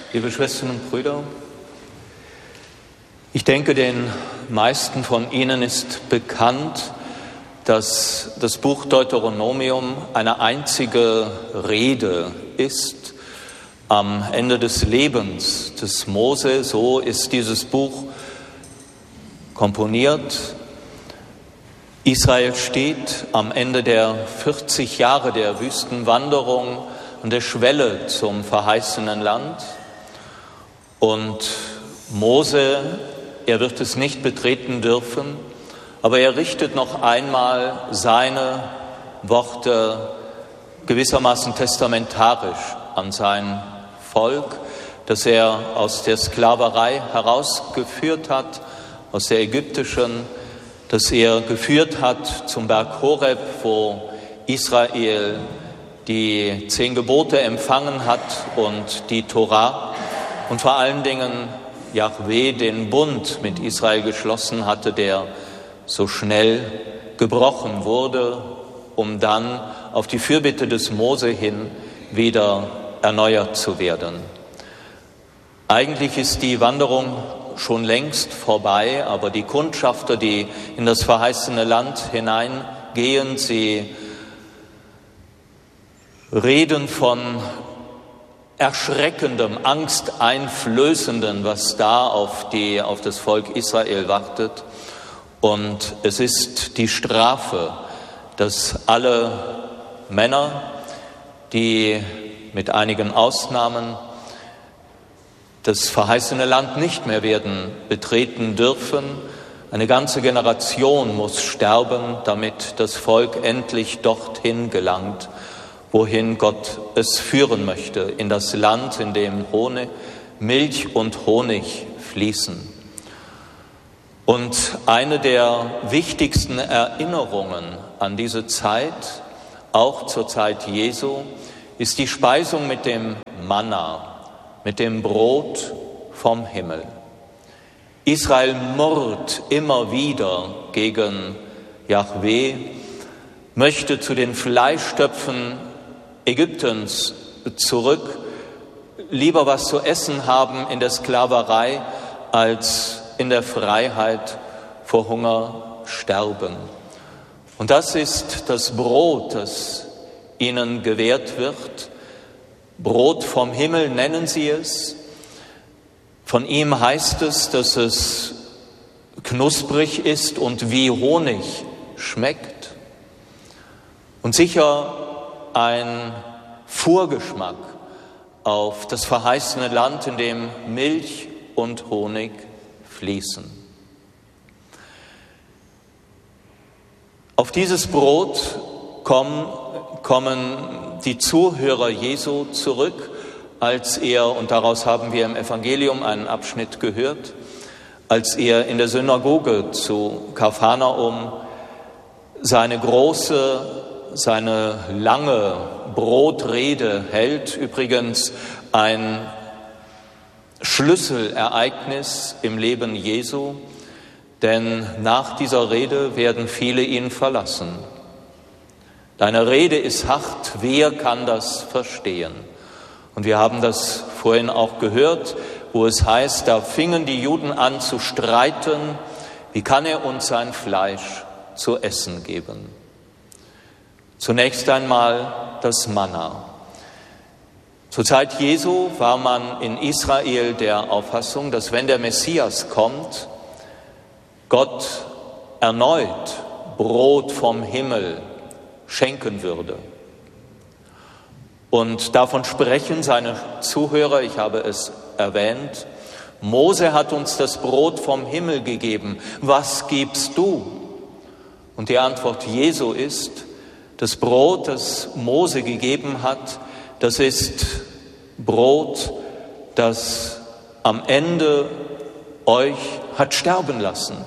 Liebe Schwestern und Brüder, ich denke, den meisten von Ihnen ist bekannt, dass das Buch Deuteronomium eine einzige Rede ist am Ende des Lebens des Mose. So ist dieses Buch komponiert. Israel steht am Ende der 40 Jahre der Wüstenwanderung an der Schwelle zum verheißenen Land. Und Mose, er wird es nicht betreten dürfen, aber er richtet noch einmal seine Worte gewissermaßen testamentarisch an sein Volk, das er aus der Sklaverei herausgeführt hat, aus der ägyptischen, das er geführt hat zum Berg Horeb, wo Israel die 10 Gebote empfangen hat und die Tora und vor allen Dingen Jahwe den Bund mit Israel geschlossen hatte, der so schnell gebrochen wurde, um dann auf die Fürbitte des Mose hin wieder erneuert zu werden. Eigentlich ist die Wanderung schon längst vorbei, aber die Kundschafter, die in das verheißene Land hineingehen, sie reden von erschreckendem, angsteinflößenden, was da auf das Volk Israel wartet. Und es ist die Strafe, dass alle Männer, die mit einigen Ausnahmen das verheißene Land nicht mehr werden betreten dürfen. Eine ganze Generation muss sterben, damit das Volk endlich dorthin gelangt, wohin Gott es führen möchte, in das Land, in dem Milch und Honig fließen. Und eine der wichtigsten Erinnerungen an diese Zeit, auch zur Zeit Jesu, ist die Speisung mit dem Manna, mit dem Brot vom Himmel. Israel murrt immer wieder gegen Jahwe, möchte zu den Fleischtöpfen Ägyptens zurück, lieber was zu essen haben in der Sklaverei, als in der Freiheit vor Hunger sterben. Und das ist das Brot, das ihnen gewährt wird. Brot vom Himmel nennen sie es. Von ihm heißt es, dass es knusprig ist und wie Honig schmeckt. Und sicher ein Vorgeschmack auf das verheißene Land, in dem Milch und Honig fließen. Auf dieses Brot kommen die Zuhörer Jesu zurück, als er, und daraus haben wir im Evangelium einen Abschnitt gehört, als er in der Synagoge zu Kapharnaum seine lange Brotrede hält, übrigens ein Schlüsselereignis im Leben Jesu, denn nach dieser Rede werden viele ihn verlassen. Deine Rede ist hart, wer kann das verstehen? Und wir haben das vorhin auch gehört, wo es heißt, da fingen die Juden an zu streiten, wie kann er uns sein Fleisch zu essen geben? Zunächst einmal das Manna. Zur Zeit Jesu war man in Israel der Auffassung, dass wenn der Messias kommt, Gott erneut Brot vom Himmel schenken würde. Und davon sprechen seine Zuhörer, ich habe es erwähnt, Mose hat uns das Brot vom Himmel gegeben, was gibst du? Und die Antwort Jesu ist, das Brot, das Mose gegeben hat, das ist Brot, das am Ende euch hat sterben lassen.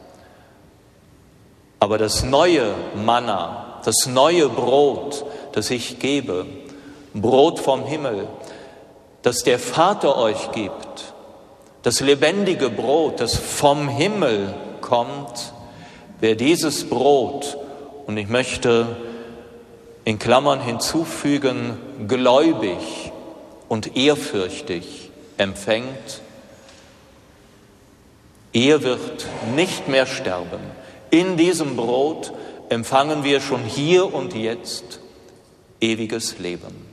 Aber das neue Manna, das neue Brot, das ich gebe, Brot vom Himmel, das der Vater euch gibt, das lebendige Brot, das vom Himmel kommt, wer dieses Brot, und ich möchte in Klammern hinzufügen, gläubig und ehrfürchtig empfängt, er wird nicht mehr sterben. In diesem Brot empfangen wir schon hier und jetzt ewiges Leben.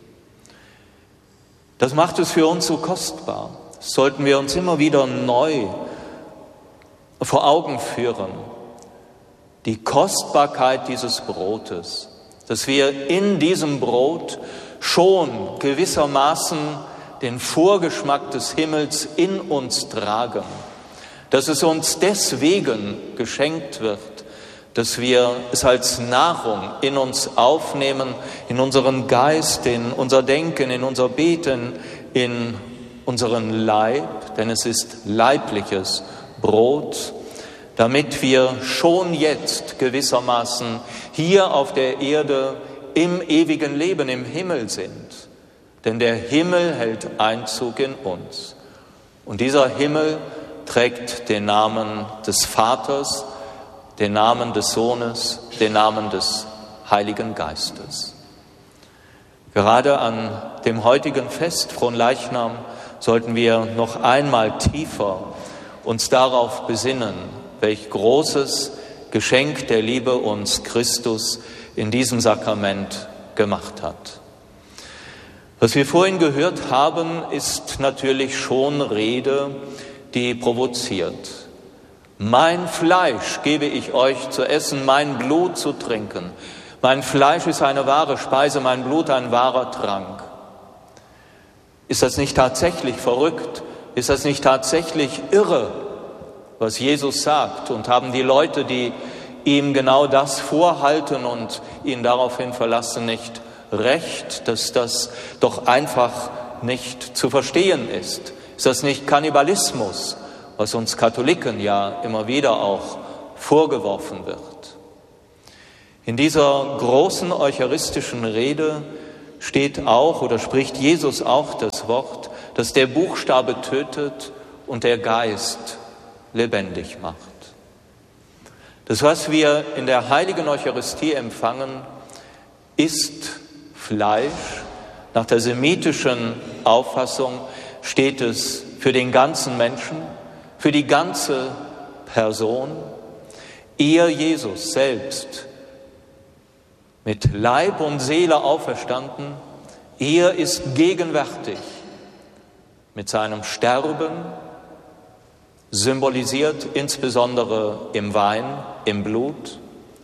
Das macht es für uns so kostbar. Das sollten wir uns immer wieder neu vor Augen führen. Die Kostbarkeit dieses Brotes, dass wir in diesem Brot schon gewissermaßen den Vorgeschmack des Himmels in uns tragen, dass es uns deswegen geschenkt wird, dass wir es als Nahrung in uns aufnehmen, in unseren Geist, in unser Denken, in unser Beten, in unseren Leib, denn es ist leibliches Brot, damit wir schon jetzt gewissermaßen hier auf der Erde im ewigen Leben, im Himmel sind. Denn der Himmel hält Einzug in uns. Und dieser Himmel trägt den Namen des Vaters, den Namen des Sohnes, den Namen des Heiligen Geistes. Gerade an dem heutigen Fest Fronleichnam sollten wir noch einmal tiefer uns darauf besinnen, welch großes Geschenk der Liebe uns Christus in diesem Sakrament gemacht hat. Was wir vorhin gehört haben, ist natürlich schon Rede, die provoziert. Mein Fleisch gebe ich euch zu essen, mein Blut zu trinken. Mein Fleisch ist eine wahre Speise, mein Blut ein wahrer Trank. Ist das nicht tatsächlich verrückt? Ist das nicht tatsächlich irre, was Jesus sagt? Und haben die Leute, die ihm genau das vorhalten und ihn daraufhin verlassen, nicht recht, dass das doch einfach nicht zu verstehen ist? Ist das nicht Kannibalismus, was uns Katholiken ja immer wieder auch vorgeworfen wird? In dieser großen eucharistischen Rede steht auch oder spricht Jesus auch das Wort, dass der Buchstabe tötet und der Geist lebendig macht. Das, was wir in der heiligen Eucharistie empfangen, ist Fleisch. Nach der semitischen Auffassung steht es für den ganzen Menschen, für die ganze Person. Er, Jesus selbst, mit Leib und Seele auferstanden, er ist gegenwärtig mit seinem Sterben, symbolisiert insbesondere im Wein, im Blut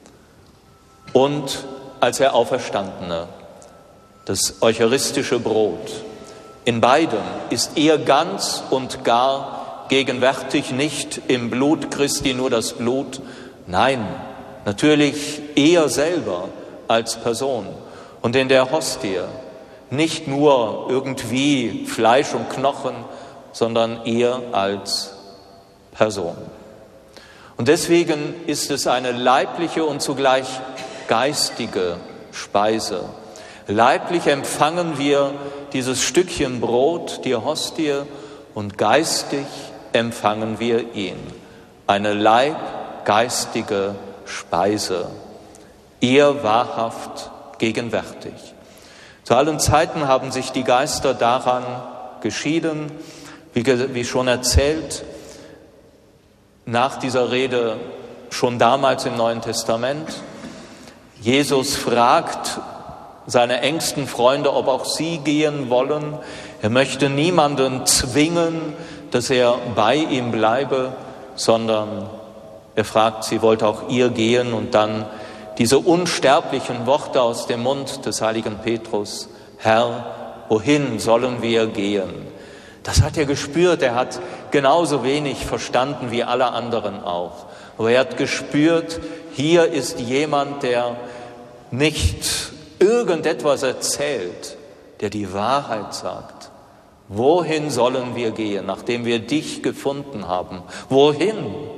und als er Auferstandene, das eucharistische Brot. In beidem ist er ganz und gar gegenwärtig, nicht im Blut Christi nur das Blut, nein, natürlich er selber als Person und in der Hostie nicht nur irgendwie Fleisch und Knochen, sondern er als Person. Und deswegen ist es eine leibliche und zugleich geistige Speise. Leiblich empfangen wir dieses Stückchen Brot, die Hostie, und geistig empfangen wir ihn. Eine leibgeistige Speise. Er wahrhaft gegenwärtig. Zu allen Zeiten haben sich die Geister daran geschieden, wie schon erzählt, nach dieser Rede schon damals im Neuen Testament. Jesus fragt seine engsten Freunde, ob auch sie gehen wollen. Er möchte niemanden zwingen, dass er bei ihm bleibe, sondern er fragt sie, wollt auch ihr gehen? Und dann diese unsterblichen Worte aus dem Mund des heiligen Petrus: Herr, wohin sollen wir gehen? Das hat er gespürt, er hat genauso wenig verstanden wie alle anderen auch. Aber er hat gespürt, hier ist jemand, der nicht irgendetwas erzählt, der die Wahrheit sagt. Wohin sollen wir gehen, nachdem wir dich gefunden haben? Wohin?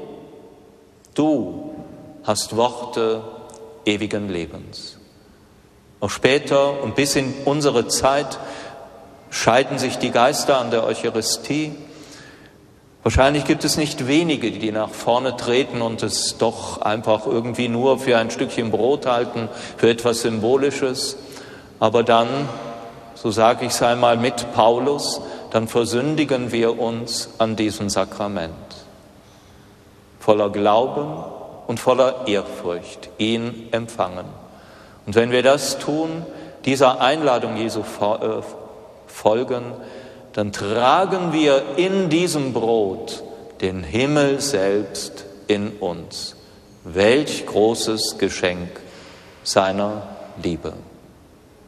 Du hast Worte ewigen Lebens. Auch später und bis in unsere Zeit scheiden sich die Geister an der Eucharistie. Wahrscheinlich gibt es nicht wenige, die nach vorne treten und es doch einfach irgendwie nur für ein Stückchen Brot halten, für etwas Symbolisches. Aber dann, so sage ich es einmal mit Paulus, dann versündigen wir uns an diesem Sakrament. Voller Glauben und voller Ehrfurcht ihn empfangen. Und wenn wir das tun, dieser Einladung Jesu folgen, dann tragen wir in diesem Brot den Himmel selbst in uns. Welch großes Geschenk seiner Liebe.